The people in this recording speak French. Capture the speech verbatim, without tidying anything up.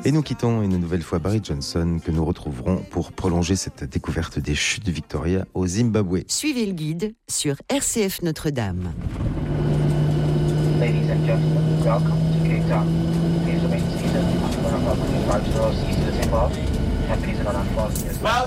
Et nous quittons une nouvelle fois Barry Johnson, que nous retrouverons pour prolonger cette découverte des chutes de Victoria au Zimbabwe. Suivez le guide sur R C F Notre-Dame. Ladies and gentlemen, welcome to Cape Town. Please remain seated until one of our five zero seats is involved, and please do not unfold.